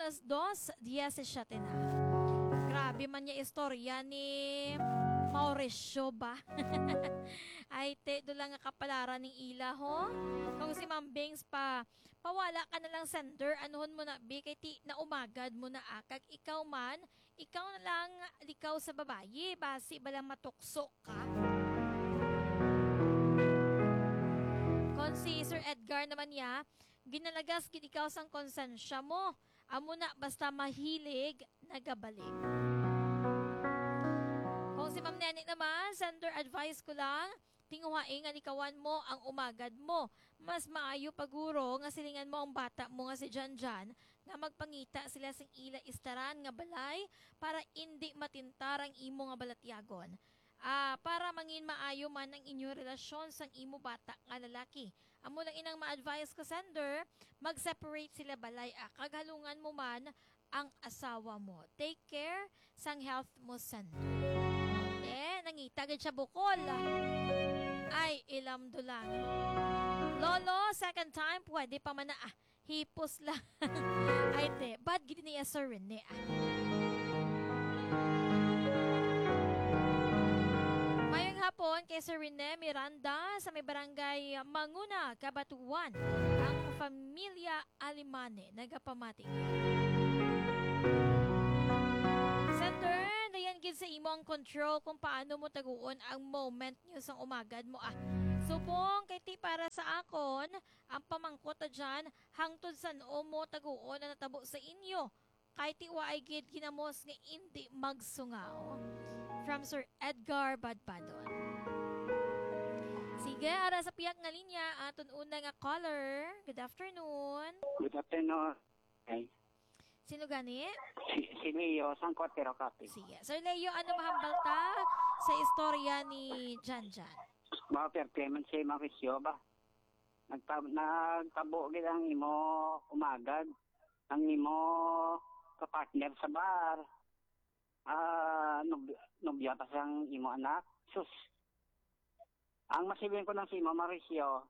2:17 na. Grabe man niya istorya ni Mauricio ba? Ay, te, do lang nga kapalaran ng ila, ho? Kung si Ma'am Bings pa, pawala ka na lang sender, anuhon mo na, bi, kay ti na umagad mo na akag, ikaw man, ikaw na lang likaw sa babayi, basi balang matukso ka. Kung si Sir Edgar naman niya, ginalagas gid ikaw sang konsensya mo, amo na basta mahilig, nagabalik. Kung si Ma'am Nene naman, sender advice ko lang, tinguhain nga ikawan mo ang umagad mo. Mas maayo paguro nga silingan mo ang bata mo nga si Janjan nga magpangita sila sing ila istaran nga balay para hindi matintar ang imo nga balatyagon. Para mangin maayo man ang inyong relasyon sang imo bata nga lalaki. Amo lang inang ma-advise ko sender, mag-separate sila balay kaghalungan mo man ang asawa mo. Take care sang health mo sender. Nangita gid siya bukol. Ay, ilamdo lang. Lolo, second time, pwede pa man na, hipos lang. Ay, te, bad gid niya Sir Rene, Mayong hapon kay Sir Rene Miranda sa may barangay Manguna, Cabatuan, ang pamilya Alimane, nagapamatik. Sender, dayan gid sa imo ang control kung paano mo taguon ang moment nyo sang umagad mo. Supong kay ti para sa akon, ang pamangkot dyan, hangtod sa noo mo taguon na natabo sa inyo. Kay ti waay gid ginamos nga hindi magsungaw. From Sir Edgar Badpadon. Sige, ara sa piyak nga linya, aton una nga caller. Good afternoon. Good afternoon. Okay. Sino gani? Si Leo, sang Cotero Cafe. Sige. Sir Leo, ano mahambal ta sa istorya ni Janjan? Mga Clement si Mauricio ba? Nagtabo gid ang imo umagad. Ang imo kapartner sa bar. Nobya pa sang imo anak. Sus. Ang masibilin ko lang si Mauricio,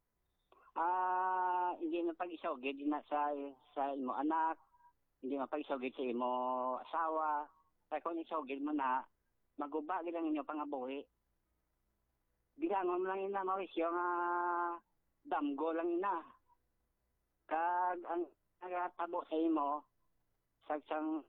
hindi na pag-isawgid na sa imo anak. Hindi mapag-isawgid sa imo asawa. Kaya kung isawgid mo na, maguba lang inyo pangabuhi. Bilangon mo lang ina, Mauricio, nga damgo lang ina. Kag ang nagatabo sa imo, sang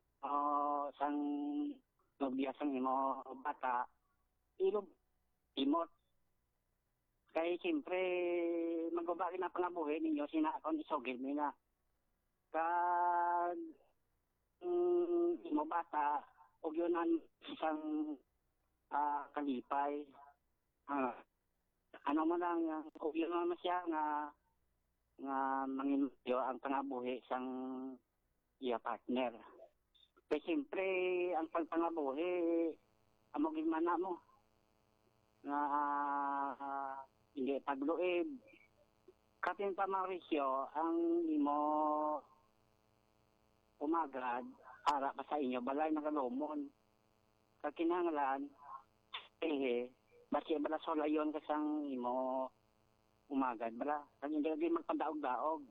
nobya sang imo bata, ilog, imot. Kaya siyempre, maguba rin na pangabuhi ninyo, sinakon isawgid mo na. Kag imo bata og yun ang isang kalipay ano mo lang og yun naman siya nga manginyo ang pangabuhi sang iya partner. Kaya siyempre ang pagpangabuhi amo gimana mo nga hindi pagluib kapin pa Mauricio ang imo umagad, para pa sa inyo, balay nagalomon. Kakinanglan, basi bala solayon kasang imo umagad, bala. Kag hindi magpadaog-daog.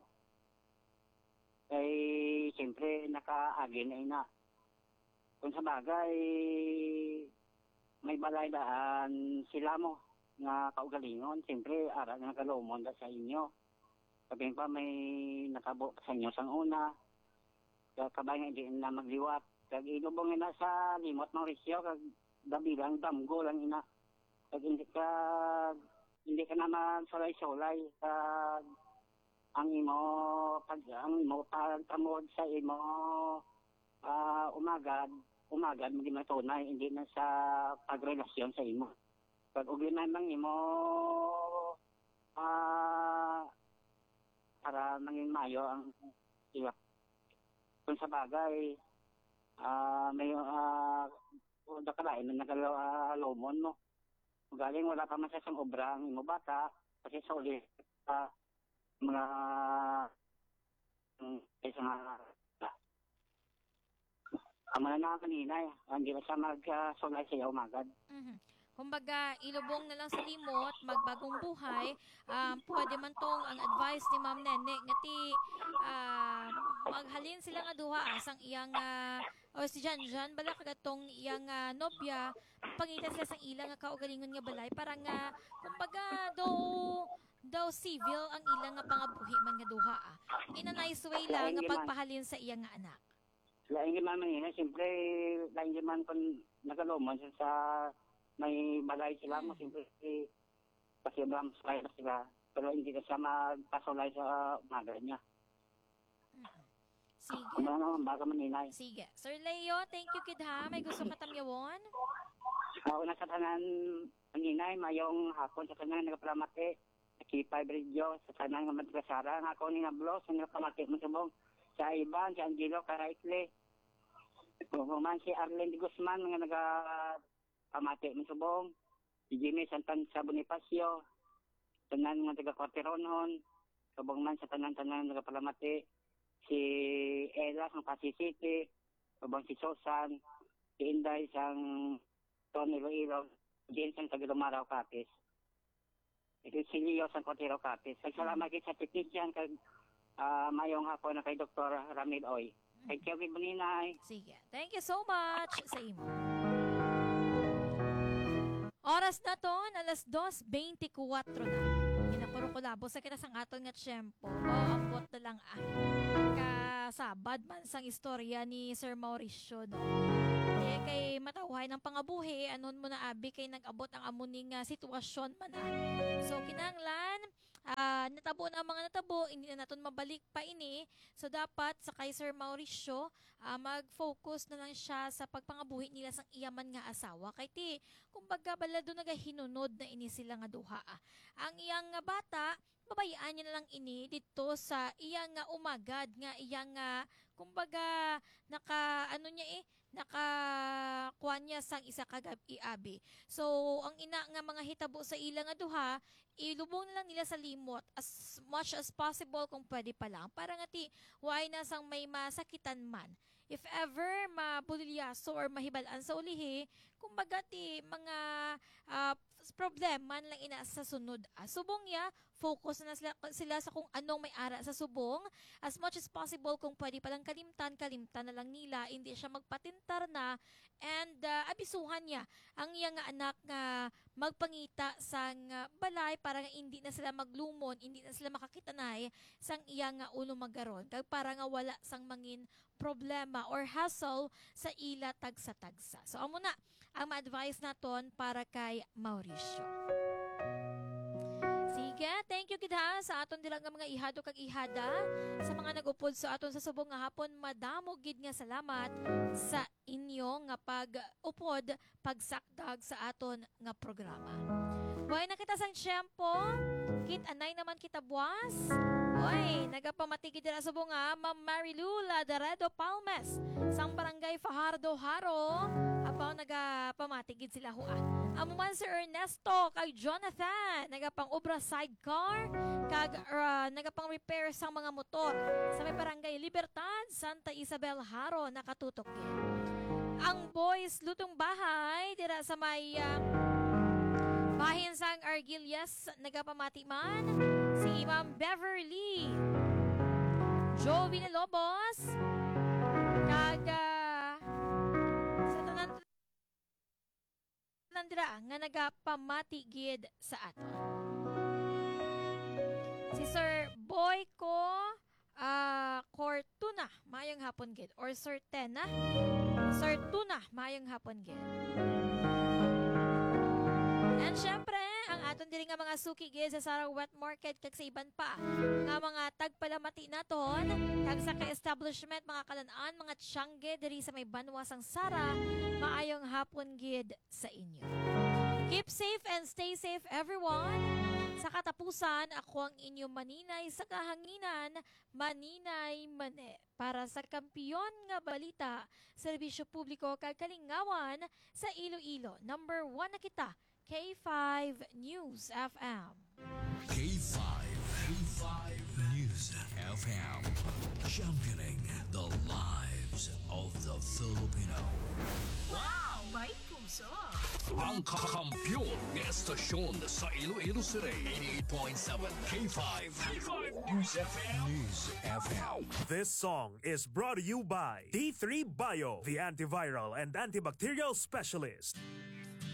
Siyempre, nakaagi na ina. Kung sa bagay, may balay daan sila mo, nga kaugalingon, siyempre, ara na nagalomon sa inyo. Sabihin pa, may nakabo sa inyo sang una, kabay nga hindi na magliwat. Kag ilubong na sa limot Mauricio, kag dabilang damgo lang ina. Kag hindi ka na magsolay-solay. Kag ang imo pagtamod sa imo umagad hindi matunay, hindi na sa pagrelasyon sa imo. Kag ugli naman imo para mangin mayo ang iwak. Kung sa bagay, may nakalain na nagalomon mo. Galing wala pa man sa isang obra ang imo bata, kasi sa uli, mga isang amala na kanina, hindi na siya mag-solay siya umagad. Kumbaga, ilubong na lang sa limot, magbagong buhay, pwede man tong ang advice ni Ma'am Nene, ngati maghalin sila nga duha asang iyang o si Janjan bala kagatong iyang nobya pangitan sila sang ilang nga kaugalingon nga balay para nga kumbaga daw civil ang ilang nga pangabuhi man nga duha in a nice way lang nga pagpahalin sa iyang nga anak. Lain man man siyempre lain man kung nagalumon sa may balay sila mo siyempre kasi bram sila pero hindi na siya magpasulay sa umaga niya. Sige. Baga maninay. Sige. Sir Leo, thank you kid ha. May gusto ka tamyawon? Una sa tanan maninay, mayong hapon sa tanan nagapramate. Nakipay bridyo sa tanan nga madrasara. Nga ako ni nablo sa nagapamate mo subong. Sa Iban, si Angelo Caraikle. Kuman si Arlen de Guzman nga nagapamate mo subong. Si Jimmy Santan sa Bonifacio. Tanan nga taga-Quarteronon. Subong man sa tanan-tanan nagapamate. Si Ella sang Pasig City, ubang si Sosan, si Inday sang Tony Iloilo, James sang Tagalumaraw Capiz. Si Leo sang Cotero Capiz. Salamat sa technician kag mayong hapon na kay Dr. Ramil Oy. Thank you, Bibuninay. Sige. Thank you so much sa imo. Oras na to, alas 2:24 na. Kulabo sa kita sang aton nga tiyempo. Ambot na lang kasabad man sang istorya ni Sir Mauricio. No? Kay matawhay ng pangabuhi, anon mo na abi kay nag-abot ang amuning sitwasyon man. So kinahanglan, natabo na ang mga natabo, hindi na naton mabalik pa ini. So dapat sa kay Sir Mauricio, mag-focus na lang siya sa pagpangabuhi nila sang iyaman nga asawa. Kay ti, kumbaga balado nagahinunod na ini sila nga duha. Ang iyang nga bata, babayaan niya na lang ini dito sa iyang nga umagad nga iyang kumbaga nakakuha niya sang isa kagabi. So ang ina nga mga hitabo sa ilang nga duha, ilubong na lang nila sa limot as much as possible kung pwede pa lang para nga ti why na sang may masakitan man. If ever mabulilyaso or mahibalaan sa ulihi, kumbaga ti mga problema lang ina sa sunod. Subong ya, focus na sila sa kung anong may ara sa subong. As much as possible, kung pwede palang kalimtan na lang nila. Hindi siya magpatintar na and abisuhan niya ang iyang anak nga magpangita sang balay para nga hindi na sila maglumon, hindi na sila makakitanay sang iyang ulo magaron. Kag para nga wala sang mangin problema or hassle sa ila tagsa-tagsa. So amo na ang ma-advise naton para kay Mauricio. Sige, thank you kid ha sa aton dilang nga mga ihado kag ihada sa mga nagupod sa aton sa subong nga hapon. Madamo gid nga salamat sa inyo nga pag-upod, pagsakdag sa aton nga programa. Buhay na kita sang tiyempo, kit anay naman kita buwas. Oy, nagapamatigi dira subong nga Ma'am Marilu Ladaredo Palmes sang Barangay Fajardo Haro. Apaw nagapamatigi sila huan. Amo man si Ernesto kag Jonathan nagapang obra sidecar kag nagapang repair sang mga motor sa may Barangay Libertad, Santa Isabel Haro nakatutok din. Ang boys lutong bahay dira sa may bahin sang Argilias nagapamati man si Ma'am Beverly Joe Villalobos kag sa tanan dira nga nagapamati gid sa aton. Si Sir Boyko Cortuna mayong hapon gid or Sir Tena Sir Tuna mayong hapon gid. And syempre, ang aton diri nga mga suki gid sa Sarah Wet Market kag sa iban pa nga mga tagpalamati naton kag sa ka-establishment mga kalan-an mga tiyangge diri sa may banwa sang Sara, maayong hapon gid sa inyo. Keep safe and stay safe everyone. Sa katapusan, ako ang inyong maninay sa kahanginan, Maninay Mane. Para sa kampiyon nga balita, serbisyo publiko kag kalingawan sa Iloilo. Number 1 na kita, K5 News FM. K5 News FM. Championing the lives of the Filipino. Wow! May puso! Ang kakampiyon ng estasyon sa Iloilo City. 88.7 K5 News FM. News FM. This song is brought to you by D3 Bio, the antiviral and antibacterial specialist.